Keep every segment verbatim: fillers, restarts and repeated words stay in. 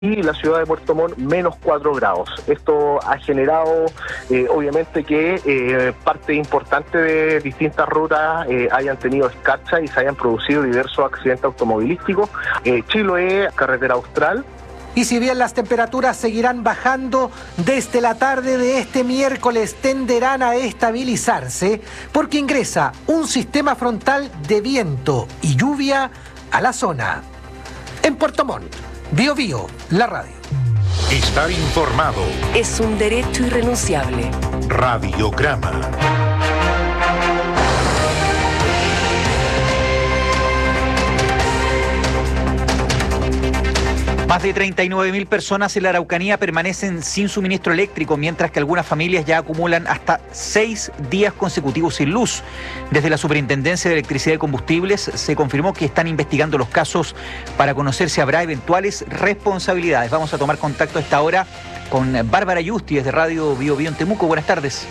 y la ciudad de Puerto Montt menos cuatro grados. Esto ha generado eh, obviamente que eh, parte importante de distintas rutas eh, hayan tenido escarcha y se hayan producido diversos accidentes automovilísticos. Eh, Chiloé, carretera austral. Y si bien las temperaturas seguirán bajando, desde la tarde de este miércoles tenderán a estabilizarse porque ingresa un sistema frontal de viento y lluvia a la zona. En Puerto Montt, Bio Bio, la radio. Estar informado es un derecho irrenunciable. Radiograma. Más de treinta y nueve mil personas en la Araucanía permanecen sin suministro eléctrico, mientras que algunas familias ya acumulan hasta seis días consecutivos sin luz. Desde la Superintendencia de Electricidad y Combustibles se confirmó que están investigando los casos para conocer si habrá eventuales responsabilidades. Vamos a tomar contacto a esta hora con Bárbara Yusti desde Radio Bio Bio en Temuco. Buenas tardes.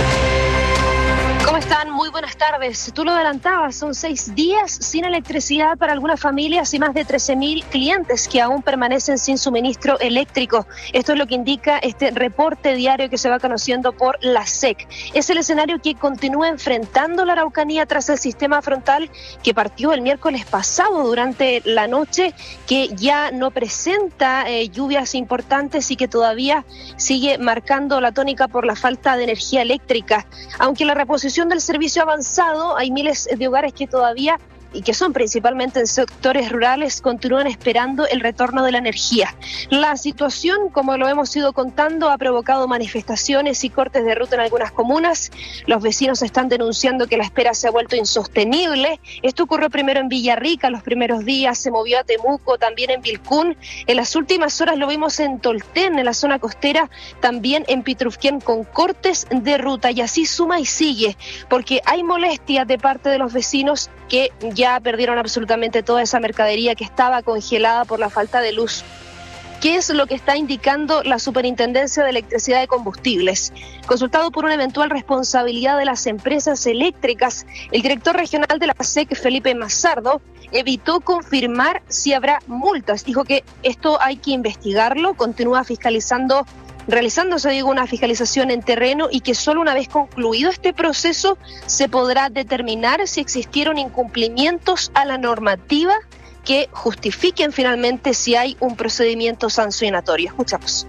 ¿Cómo están? Muy buenas tardes. Tú lo adelantabas, son seis días sin electricidad para algunas familias y más de trece mil clientes que aún permanecen sin suministro eléctrico. Esto es lo que indica este reporte diario que se va conociendo por la S E C. Es el escenario que continúa enfrentando la Araucanía tras el sistema frontal que partió el miércoles pasado durante la noche, que ya no presenta eh, lluvias importantes y que todavía sigue marcando la tónica por la falta de energía eléctrica. Aunque la reposición del servicio avanzado, hay miles de hogares que todavía, y que son principalmente en sectores rurales, continúan esperando el retorno de la energía. La situación, como lo hemos ido contando, ha provocado manifestaciones y cortes de ruta en algunas comunas. Los vecinos están denunciando que la espera se ha vuelto insostenible. Esto ocurrió primero en Villarrica los primeros días, se movió a Temuco, también en Vilcún. En las últimas horas lo vimos en Tolten, en la zona costera, también en Pitrufquén, con cortes de ruta, y así suma y sigue, porque hay molestia de parte de los vecinos que ya perdieron absolutamente toda esa mercadería que estaba congelada por la falta de luz. ¿Qué es lo que está indicando la Superintendencia de Electricidad y Combustibles? Consultado por una eventual responsabilidad de las empresas eléctricas, el director regional de la S E C, Felipe Mazardo, evitó confirmar si habrá multas. Dijo que esto hay que investigarlo, continúa fiscalizando realizándose, digo, una fiscalización en terreno y que solo una vez concluido este proceso se podrá determinar si existieron incumplimientos a la normativa que justifiquen finalmente si hay un procedimiento sancionatorio. Escuchamos.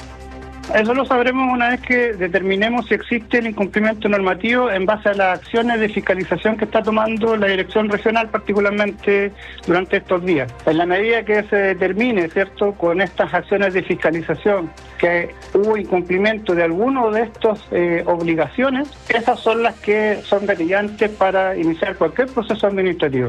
Eso lo sabremos una vez que determinemos si existe el incumplimiento normativo en base a las acciones de fiscalización que está tomando la dirección regional, particularmente durante estos días. En la medida que se determine, ¿cierto?, con estas acciones de fiscalización que hubo incumplimiento de alguno de estas eh, obligaciones, esas son las que son gatillantes para iniciar cualquier proceso administrativo.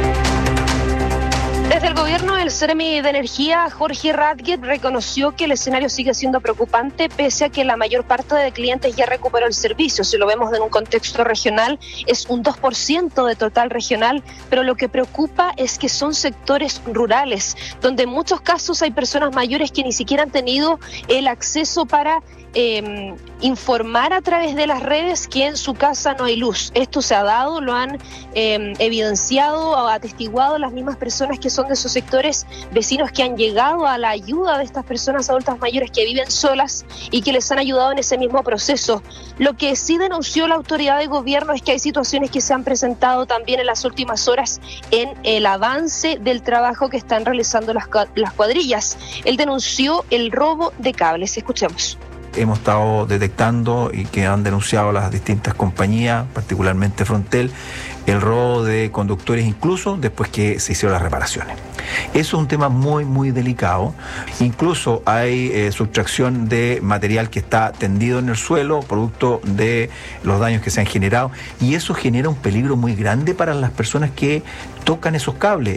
Desde el gobierno, el Seremi de Energía, Jorge Radget, reconoció que el escenario sigue siendo preocupante pese a que la mayor parte de clientes ya recuperó el servicio. Si lo vemos en un contexto regional, es un dos por ciento de total regional, pero lo que preocupa es que son sectores rurales, donde en muchos casos hay personas mayores que ni siquiera han tenido el acceso para Eh, informar a través de las redes que en su casa no hay luz. Esto se ha dado, lo han eh, evidenciado o atestiguado las mismas personas que son de esos sectores, vecinos que han llegado a la ayuda de estas personas adultas mayores que viven solas y que les han ayudado en ese mismo proceso. Lo que sí denunció la autoridad de gobierno es que hay situaciones que se han presentado también en las últimas horas en el avance del trabajo que están realizando las, las cuadrillas. Él denunció el robo de cables. Escuchemos. Hemos estado detectando y que han denunciado las distintas compañías, particularmente Frontel, el robo de conductores incluso después que se hicieron las reparaciones. Eso es un tema muy, muy delicado. Incluso hay eh, sustracción de material que está tendido en el suelo, producto de los daños que se han generado, y eso genera un peligro muy grande para las personas que tocan esos cables.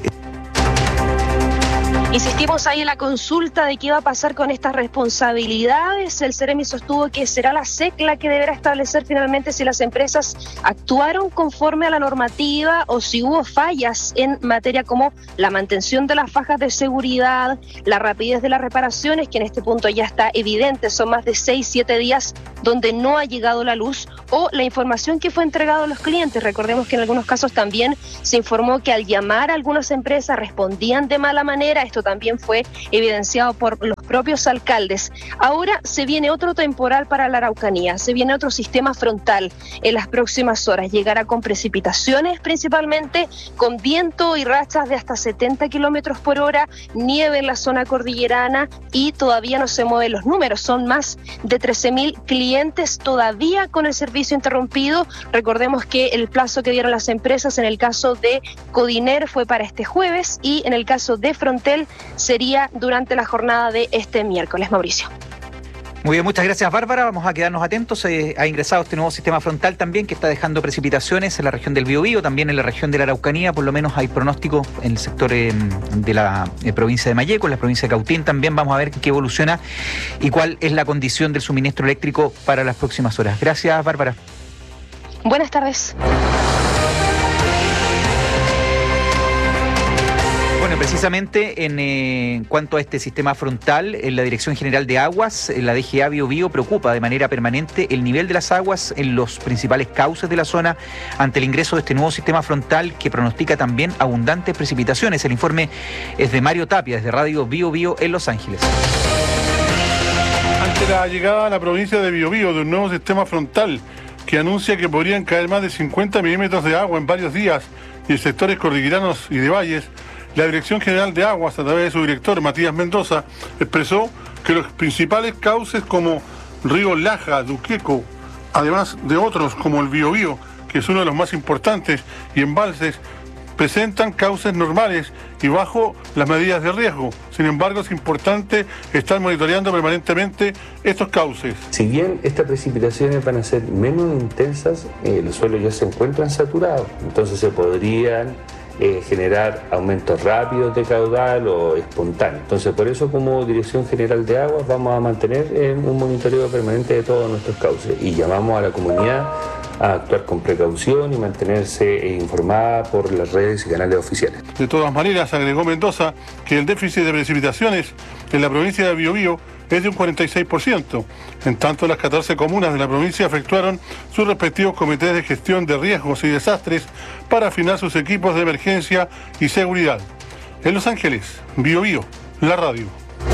Insistimos ahí en la consulta de qué va a pasar con estas responsabilidades. El Seremi sostuvo que será la S E C la que deberá establecer finalmente si las empresas actuaron conforme a la normativa o si hubo fallas en materia como la mantención de las fajas de seguridad, la rapidez de las reparaciones, que en este punto ya está evidente, son más de seis, siete días donde no ha llegado la luz, o la información que fue entregada a los clientes. Recordemos que en algunos casos también se informó que al llamar a algunas empresas respondían de mala manera. Esto también fue evidenciado por los propios alcaldes. Ahora se viene otro temporal para la Araucanía, se viene otro sistema frontal en las próximas horas. Llegará con precipitaciones principalmente, con viento y rachas de hasta setenta kilómetros por hora, nieve en la zona cordillerana y todavía no se mueven los números. Son más de trece mil clientes todavía con el servicio interrumpido. Recordemos que el plazo que dieron las empresas en el caso de Codiner fue para este jueves y en el caso de Frontel sería durante la jornada de este miércoles. Mauricio. Muy bien, muchas gracias, Bárbara. Vamos a quedarnos atentos. Eh, ha ingresado este nuevo sistema frontal también que está dejando precipitaciones en la región del Biobío, también en la región de la Araucanía. Por lo menos hay pronóstico en el sector eh, de la eh, provincia de Malleco, en la provincia de Cautín también. Vamos a ver qué evoluciona y cuál es la condición del suministro eléctrico para las próximas horas. Gracias, Bárbara. Buenas tardes. Bueno, precisamente en eh, cuanto a este sistema frontal, en la Dirección General de Aguas, en la D G A Biobío preocupa de manera permanente el nivel de las aguas en los principales cauces de la zona ante el ingreso de este nuevo sistema frontal que pronostica también abundantes precipitaciones. El informe es de Mario Tapia, desde Radio Biobío en Los Ángeles. Ante la llegada a la provincia de Biobío de un nuevo sistema frontal que anuncia que podrían caer más de cincuenta milímetros de agua en varios días y en sectores cordilleranos y de valles, la Dirección General de Aguas, a través de su director Matías Mendoza, expresó que los principales cauces como Río Laja, Duqueco, además de otros como el Biobío, que es uno de los más importantes, y embalses, presentan cauces normales y bajo las medidas de riesgo. Sin embargo, es importante estar monitoreando permanentemente estos cauces. Si bien estas precipitaciones van a ser menos intensas, eh, los suelos ya se encuentran saturados, entonces se podrían Eh, generar aumentos rápidos de caudal o espontáneos. Entonces, por eso, como Dirección General de Aguas, vamos a mantener eh, un monitoreo permanente de todos nuestros cauces y llamamos a la comunidad a actuar con precaución y mantenerse eh, informada por las redes y canales oficiales. De todas maneras, agregó Mendoza que el déficit de precipitaciones en la provincia de Biobío es de un cuarenta y seis por ciento. En tanto, las catorce comunas de la provincia efectuaron sus respectivos comités de gestión de riesgos y desastres para afinar sus equipos de emergencia y seguridad. En Los Ángeles, Biobío, la radio.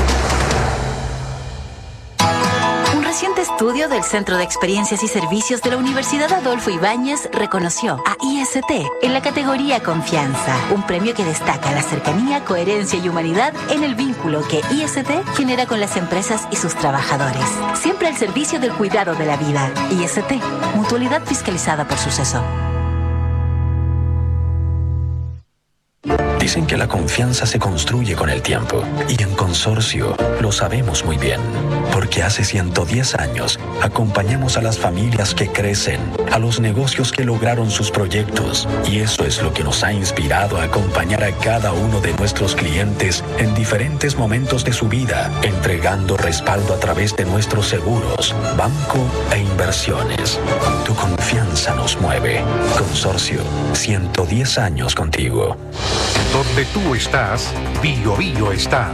Un reciente estudio del Centro de Experiencias y Servicios de la Universidad Adolfo Ibáñez reconoció a I S T en la categoría Confianza, un premio que destaca la cercanía, coherencia y humanidad en el vínculo que I S T genera con las empresas y sus trabajadores. Siempre al servicio del cuidado de la vida. I S T, mutualidad fiscalizada por Suceso. Dicen que la confianza se construye con el tiempo y en Consorcio lo sabemos muy bien, porque hace ciento diez años acompañamos a las familias que crecen, a los negocios que lograron sus proyectos y eso es lo que nos ha inspirado a acompañar a cada uno de nuestros clientes en diferentes momentos de su vida, entregando respaldo a través de nuestros seguros, banco e inversiones. Tu confianza nos mueve. Consorcio, ciento diez años contigo. Donde tú estás, Biobío está.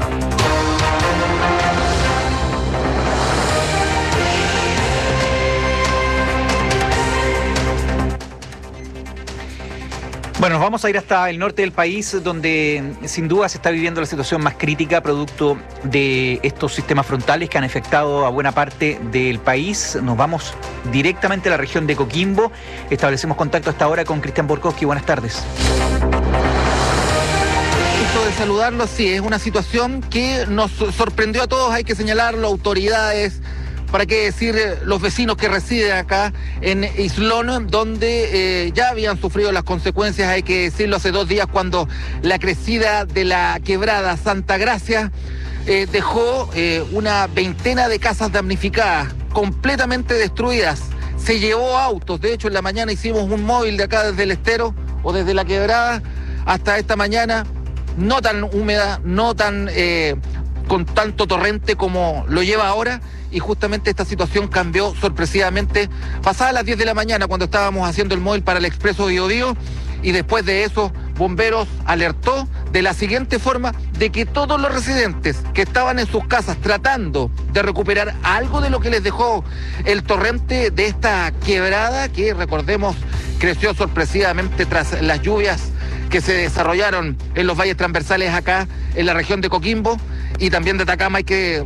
Bueno, nos vamos a ir hasta el norte del país, donde sin duda se está viviendo la situación más crítica producto de estos sistemas frontales que han afectado a buena parte del país. Nos vamos directamente a la región de Coquimbo. Establecemos contacto hasta ahora con Cristian Borkowski. Buenas tardes. De saludarlos, sí, es una situación que nos sorprendió a todos, hay que señalarlo, autoridades, para qué decir los vecinos que residen acá en Islón, donde eh, ya habían sufrido las consecuencias, hay que decirlo, hace dos días cuando la crecida de la quebrada Santa Gracia eh, dejó eh, una veintena de casas damnificadas, completamente destruidas, se llevó autos. De hecho, en la mañana hicimos un móvil de acá desde el estero o desde la quebrada hasta esta mañana, no tan húmeda, no tan eh, con tanto torrente como lo lleva ahora, y justamente esta situación cambió sorpresivamente pasadas las diez de la mañana cuando estábamos haciendo el móvil para el Expreso Biobío, y después de eso Bomberos alertó de la siguiente forma, de que todos los residentes que estaban en sus casas tratando de recuperar algo de lo que les dejó el torrente de esta quebrada, que recordemos creció sorpresivamente tras las lluvias que se desarrollaron en los valles transversales acá en la región de Coquimbo y también de Atacama. Hay que